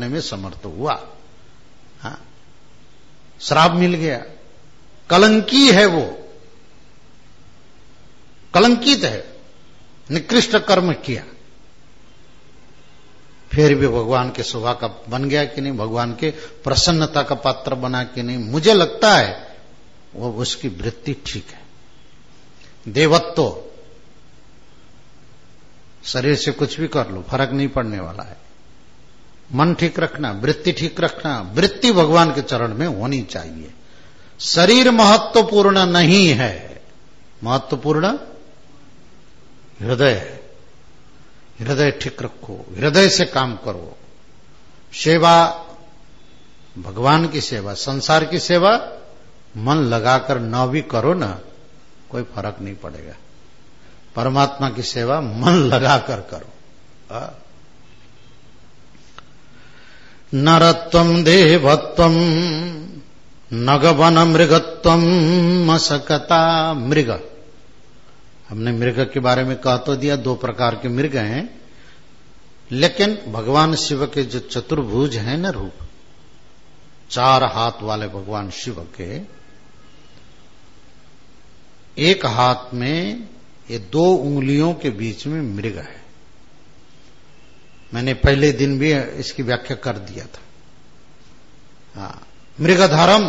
करने में समर्थ हुआ। हाँ, श्राप मिल गया, कलंकी है वो, कलंकित है, निकृष्ट कर्म किया, फिर भी भगवान के शोभा का बन गया कि नहीं, भगवान के प्रसन्नता का पात्र बना कि नहीं। मुझे लगता है वो उसकी वृत्ति ठीक है। देवत्व, शरीर से कुछ भी कर लो फर्क नहीं पड़ने वाला है। मन ठीक रखना, वृत्ति ठीक रखना, वृत्ति भगवान के चरण में होनी चाहिए। शरीर महत्वपूर्ण नहीं है, महत्वपूर्ण हृदय है। हृदय ठीक रखो, हृदय से काम करो। सेवा, भगवान की सेवा, संसार की सेवा मन लगाकर न भी करो ना, कोई फर्क नहीं पड़ेगा। परमात्मा की सेवा मन लगाकर करो। नरत्वम देवत्वम नगवन मृगत्वम मसकता मृग। हमने मृग के बारे में कह तो दिया, दो प्रकार के मृग हैं, लेकिन भगवान शिव के जो चतुर्भुज हैं ना रूप, चार हाथ वाले भगवान शिव के, एक हाथ में ये दो उंगलियों के बीच में मृग है। मैंने पहले दिन भी इसकी व्याख्या कर दिया था। हाँ, मृगधरम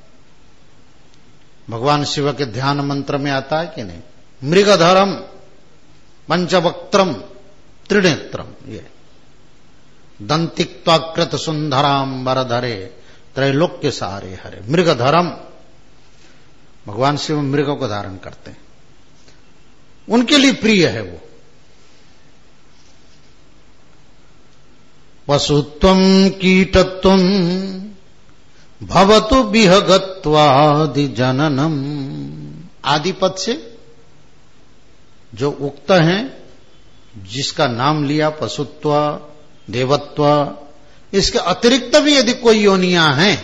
भगवान शिव के ध्यान मंत्र में आता है कि नहीं? मृगधरम पंचवक्त्रम त्रिनेत्रम, ये दंतिक्वाकृत सुंदराम वरधरे त्रैलोक्य सारे हरे। मृगधरम, भगवान शिव मृग को धारण करते हैं, उनके लिए प्रिय है वो। पशुत्वम कीटत्वम भवतु विहगत्वादि जननम। आदि पद से जो उक्त हैं, जिसका नाम लिया, पशुत्व, देवत्व, इसके अतिरिक्त भी यदि कोई योनियां हैं,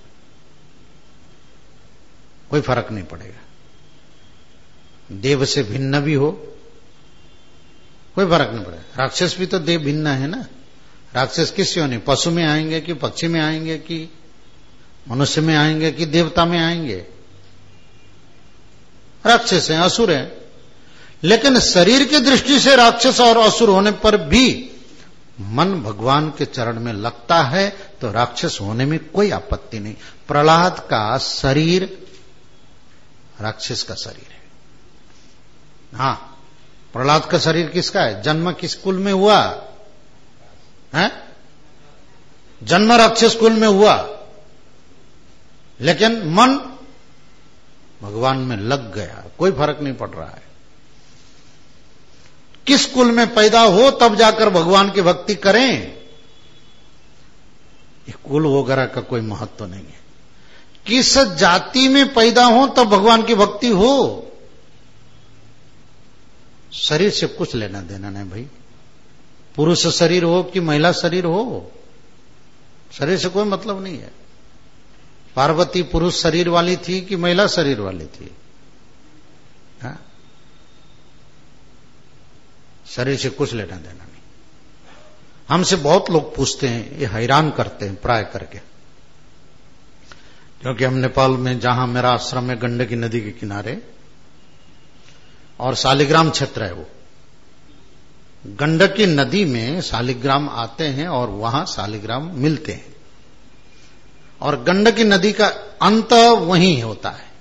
कोई फर्क नहीं पड़ेगा। देव से भिन्न भी हो, कोई फर्क नहीं पड़ेगा। राक्षस भी तो देव भिन्न है ना। राक्षस किस योनि, पशु में आएंगे कि पक्षी में आएंगे कि मनुष्य में आएंगे कि देवता में आएंगे? राक्षस हैं, असुर हैं। लेकिन शरीर की दृष्टि से राक्षस और असुर होने पर भी मन भगवान के चरण में लगता है, तो राक्षस होने में कोई आपत्ति नहीं। प्रहलाद का शरीर राक्षस का शरीर है। हाँ, प्रहलाद का शरीर किसका है? जन्म किस कुल में हुआ है? जन्म राक्षस कुल में हुआ, लेकिन मन भगवान में लग गया, कोई फर्क नहीं पड़ रहा है। किस कुल में पैदा हो तब जाकर भगवान की भक्ति करें, ये कुल वगैरह का कोई महत्व नहीं है। किस जाति में पैदा हो तब भगवान की भक्ति हो, शरीर से कुछ लेना देना नहीं भाई। पुरुष शरीर हो कि महिला शरीर हो, शरीर से कोई मतलब नहीं है। पार्वती पुरुष शरीर वाली थी कि महिला शरीर वाली थी? हाँ? शरीर से कुछ लेना देना नहीं। हमसे बहुत लोग पूछते हैं, ये हैरान करते हैं प्राय करके, क्योंकि हम नेपाल में, जहां मेरा आश्रम है, गंडकी नदी के किनारे और शालिग्राम क्षेत्र है, वो गंडकी नदी में शालिग्राम आते हैं और वहां शालिग्राम मिलते हैं, और गंडकी नदी का अंत वहीं होता है।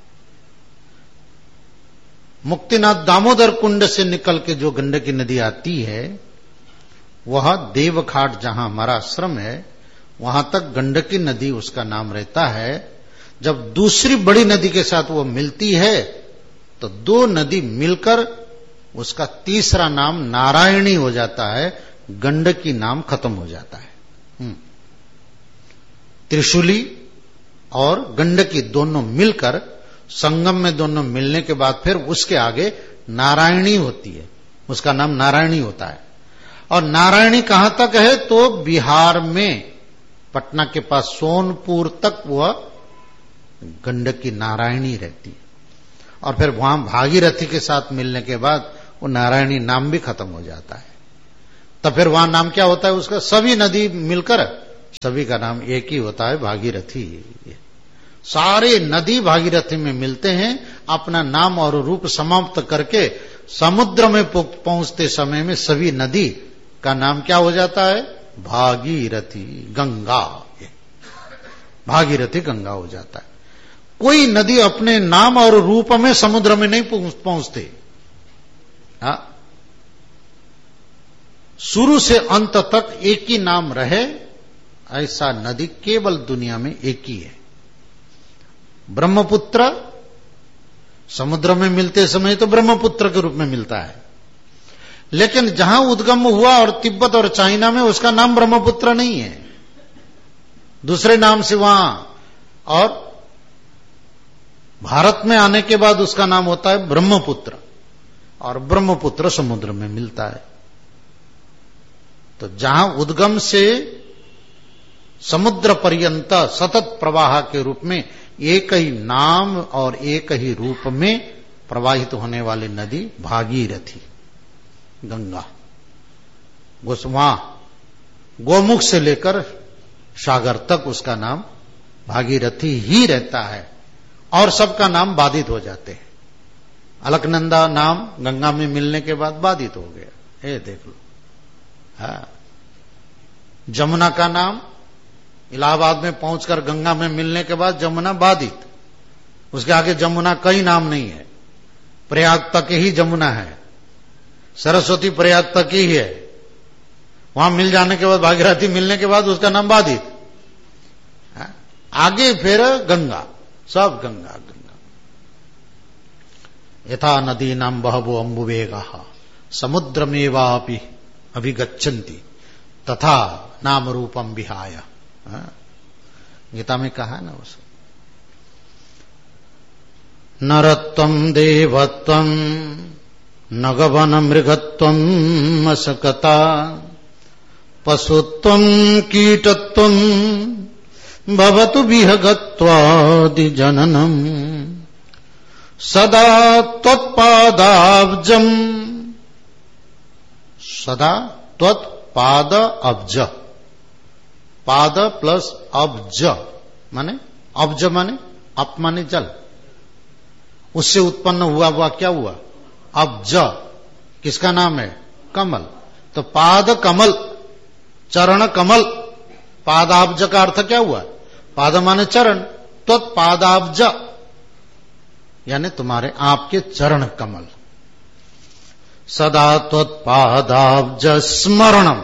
मुक्तिनाथ दामोदर कुंड से निकल के जो गंडकी नदी आती है, वह देवघाट जहां हमारा आश्रम है, वहां तक गंडकी नदी उसका नाम रहता है। जब दूसरी बड़ी नदी के साथ वो मिलती है, तो दो नदी मिलकर उसका तीसरा नाम नारायणी हो जाता है, गंडकी नाम खत्म हो जाता है। त्रिशूली और गंडकी दोनों मिलकर संगम में, दोनों मिलने के बाद फिर उसके आगे नारायणी होती है, उसका नाम नारायणी होता है। और नारायणी कहां तक है? तो बिहार में पटना के पास सोनपुर तक वह गंडकी नारायणी रहती है, और फिर वहां भागीरथी के साथ मिलने के बाद वो नारायणी नाम भी खत्म हो जाता है। तब फिर वहां नाम क्या होता है उसका? सभी नदी मिलकर सभी का नाम एक ही होता है, भागीरथी। सारे नदी भागीरथी में मिलते हैं, अपना नाम और रूप समाप्त करके समुद्र में पहुंचते समय में सभी नदी का नाम क्या हो जाता है? भागीरथी, गंगा। भागीरथी गंगा हो जाता है। कोई नदी अपने नाम और रूप में समुद्र में नहीं पहुंचते। शुरू से अंत तक एक ही नाम रहे, ऐसा नदी केवल दुनिया में एक ही है। ब्रह्मपुत्र समुद्र में मिलते समय तो ब्रह्मपुत्र के रूप में मिलता है, लेकिन जहां उद्गम हुआ और तिब्बत और चाइना में उसका नाम ब्रह्मपुत्र नहीं है, दूसरे नाम से वहां, और भारत में आने के बाद उसका नाम होता है ब्रह्मपुत्र, और ब्रह्मपुत्र समुद्र में मिलता है। तो जहां उद्गम से समुद्र पर्यंत सतत प्रवाह के रूप में एक ही नाम और एक ही रूप में प्रवाहित होने वाली नदी भागीरथी, गंगा। वहां गोमुख से लेकर सागर तक उसका नाम भागीरथी ही रहता है, और सबका नाम बाधित हो जाते हैं। अलकनंदा नाम गंगा में मिलने के बाद बाधित हो गया, ये देख लो। जमुना का नाम इलाहाबाद में पहुंचकर गंगा में मिलने के बाद जमुना बाधित, उसके आगे जमुना कई नाम नहीं है, प्रयाग तक ही जमुना है, सरस्वती प्रयाग तक ही है, वहां मिल जाने के बाद भागीरथी मिलने के बाद उसका नाम बाधित, आगे फिर गंगा, सब गंगा गंगा। यथा नदी नाम बहवो अम्बुवेगाः समुद्रमेवापि अभिगच्छन्ति तथा नाम रूपम विहाय। गीता में कहा ना उसे, नरत्वं देवत्वं नगवन मृगत्वं असकता पशुत्वं कीटत्वं भवतु विहगत्वादि जननम् सदा त्वत्पादाब्जम्, सदा त्वत्पाद अब्ज, पाद प्लस अब्ज माने, अब्ज माने अप माने जल, उससे उत्पन्न हुआ क्या हुआ? अब्ज। किसका नाम है? कमल। तो पाद कमल, चरण कमल, पादाब्ज का अर्थ क्या हुआ? पाद माने चरण, त्वत्पादाब्ज यानी तुम्हारे आपके चरण कमल। सदा त्वत्पादाब्ज स्मरणम,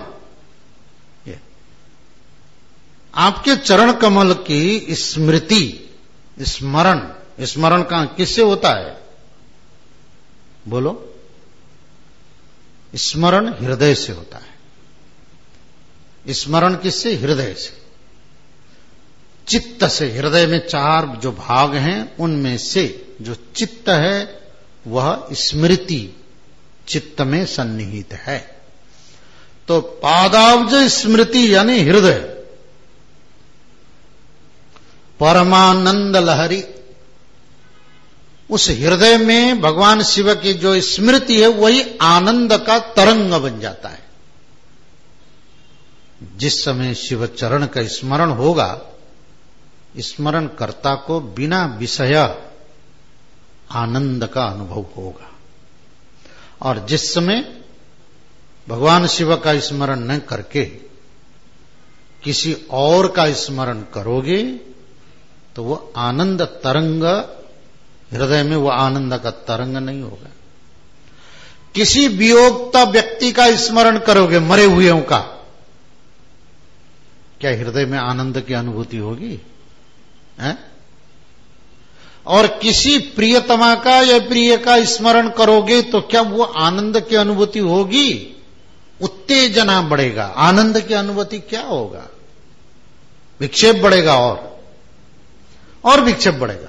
आपके चरण कमल की स्मृति, स्मरण, स्मरण का किससे होता है? बोलो। स्मरण हृदय से होता है। स्मरण किससे? हृदय से, चित्त से। हृदय में 4 जो भाग हैं उनमें से जो चित्त है वह स्मृति चित्त में सन्निहित है। तो पादाब्ज स्मृति यानी हृदय, परमानंद लहरी, उस हृदय में भगवान शिव की जो स्मृति है वही आनंद का तरंग बन जाता है। जिस समय शिव चरण का स्मरण होगा, स्मरण कर्ता को बिना विषय आनंद का अनुभव होगा, और जिस समय भगवान शिव का स्मरण न करके किसी और का स्मरण करोगे तो वो आनंद तरंग हृदय में, वो आनंद का तरंग नहीं होगा। किसी वियोक्ता व्यक्ति का स्मरण करोगे, मरे हुएों का, क्या हृदय में आनंद की अनुभूति होगी? और किसी प्रियतमा का या प्रिय का स्मरण करोगे तो क्या वो आनंद की अनुभूति होगी? उत्तेजना बढ़ेगा, आनंद की अनुभूति क्या होगा? विक्षेप बढ़ेगा, और विक्षेप बढ़ेगा,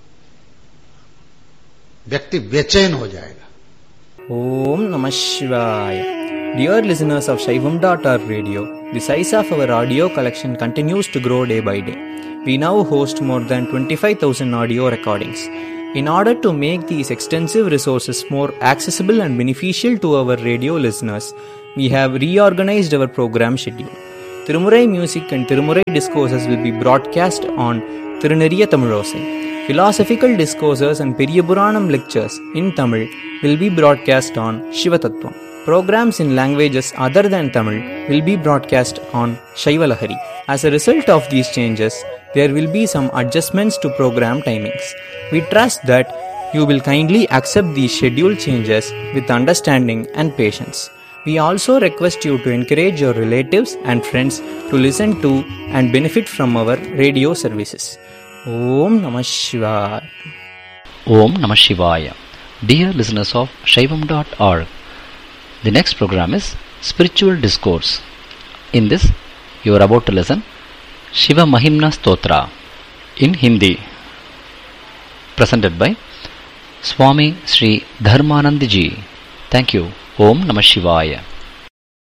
व्यक्ति बेचैन हो जाएगा। ओम नमः शिवाय। Dear listeners of Shaivam.org radio, the size of our audio collection continues to grow day by day. We now host more than 25,000 audio recordings. In order to make these extensive resources more accessible and beneficial to our radio listeners, we have reorganized our program schedule. Tirumurai music and Tirumurai discourses will be broadcast on Tiruneriya Tamilosai. Philosophical discourses and Periyapuranam lectures in Tamil will be broadcast on Shivatattvam. Programs in languages other than Tamil will be broadcast on Shaivalahari. As a result of these changes, there will be some adjustments to program timings. We trust that you will kindly accept these schedule changes with understanding and patience. We also request you to encourage your relatives and friends to listen to and benefit from our radio services. Om Namah Shivaya. Om Namah Shivaya. Dear listeners of Shaivam.org, the next program is Spiritual Discourse. In this, you are about to listen Shiva Mahimna Stotra in Hindi, presented by Swami Sri Dharmanand Ji. Thank you. Om Namah Shivaya.